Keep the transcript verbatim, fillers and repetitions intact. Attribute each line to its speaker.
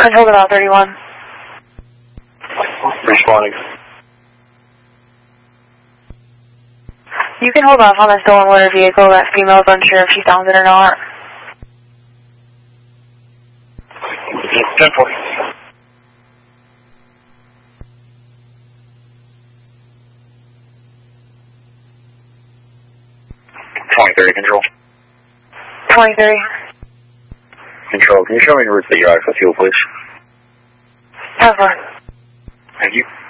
Speaker 1: Control about thirty-one.
Speaker 2: Responding.
Speaker 1: You can hold off on the stolen motor vehicle. That female is unsure if she found it or not.
Speaker 2: ten forty. twenty thirty, control.
Speaker 1: twenty thirty.
Speaker 2: Control, can you show me the routes that you access fuel, please?
Speaker 1: ten four.
Speaker 2: Thank you.